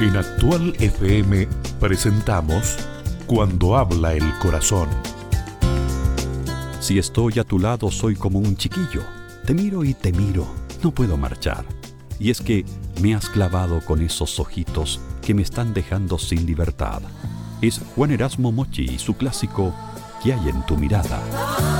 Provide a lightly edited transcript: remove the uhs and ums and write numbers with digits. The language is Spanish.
En Actual FM presentamos Cuando habla el corazón. Si estoy a tu lado soy como un chiquillo. Te miro y te miro, no puedo marchar. Y es que me has clavado con esos ojitos que me están dejando sin libertad. Es Juan Erasmo Mochi y su clásico ¿Qué hay en tu mirada?